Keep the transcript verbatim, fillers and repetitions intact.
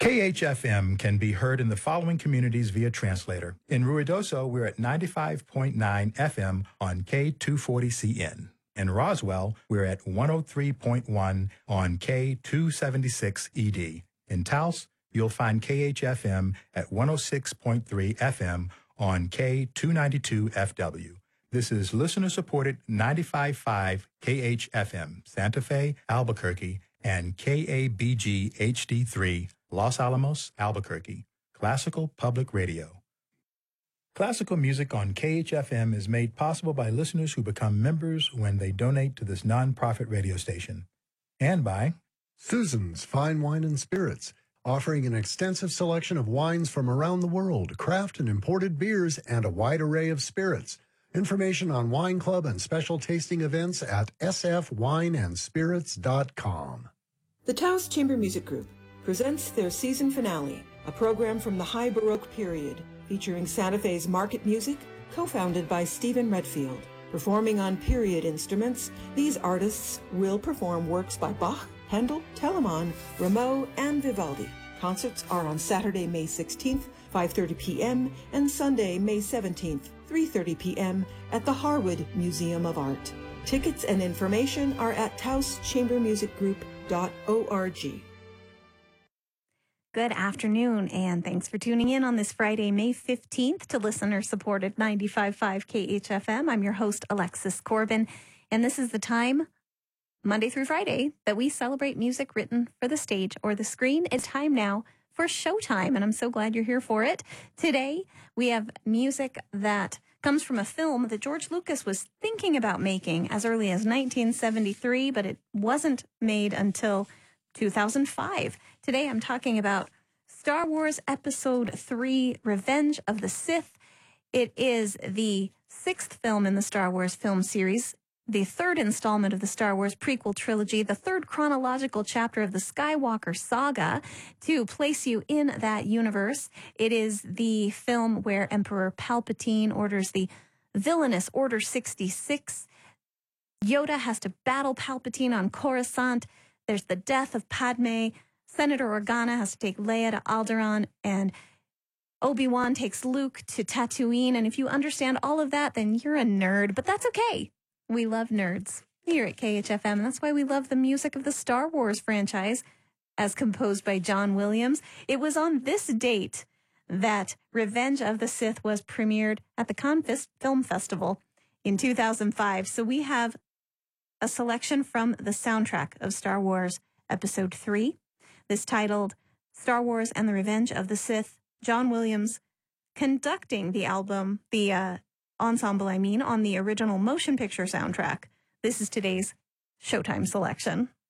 K H F M can be heard in the following communities via translator. In Ruidoso, we're at ninety-five point nine F M on K two forty C N. In Roswell, we're at one oh three point one on K two seventy-six E D. In Taos, you'll find K H F M at one oh six point three F M on K two ninety-two F W. This is listener-supported ninety-five point five K H F M, Santa Fe, Albuquerque, and K A B G H D three, Los Alamos, Albuquerque, Classical Public Radio. Classical music on K H F M is made possible by listeners who become members when they donate to this nonprofit radio station. And by Susan's Fine Wine and Spirits, offering an extensive selection of wines from around the world, craft and imported beers, and a wide array of spirits. Information on Wine Club and special tasting events at s f wine and spirits dot com. The Taos Chamber Music Group presents their season finale, a program from the High Baroque period, featuring Santa Fe's market music, co-founded by Stephen Redfield. Performing on period instruments, these artists will perform works by Bach, Handel, Telemann, Rameau, and Vivaldi. Concerts are on Saturday, May sixteenth, five thirty p.m., and Sunday, May seventeenth, three thirty p.m. at the Harwood Museum of Art. Tickets and information are at taos chamber music group dot org. Good afternoon, and thanks for tuning in on this Friday, May fifteenth, to listener-supported ninety-five point five K H F M. I'm your host, Alexis Corbin, and this is the time, Monday through Friday, that we celebrate music written for the stage or the screen. It's time now for Showtime, and I'm so glad you're here for it. Today, we have music that comes from a film that George Lucas was thinking about making as early as nineteen seventy-three, but it wasn't made until two thousand five. Today I'm talking about Star Wars Episode three, Revenge of the Sith. It is the sixth film in the Star Wars film series, the third installment of the Star Wars prequel trilogy, the third chronological chapter of the Skywalker saga to place you in that universe. It is the film where Emperor Palpatine orders the villainous Order sixty-six. Yoda has to battle Palpatine on Coruscant. There's the death of Padme. Senator Organa has to take Leia to Alderaan, and Obi-Wan takes Luke to Tatooine. And if you understand all of that, then you're a nerd, but that's okay. We love nerds here at K H F M, and that's why we love the music of the Star Wars franchise, as composed by John Williams. It was on this date that Revenge of the Sith was premiered at the Cannes Film Festival in two thousand five. So we have a selection from the soundtrack of Star Wars Episode three. This titled Star Wars and the Revenge of the Sith. John Williams conducting the album, the uh, ensemble, I mean, on the original motion picture soundtrack. This is today's Showtime selection.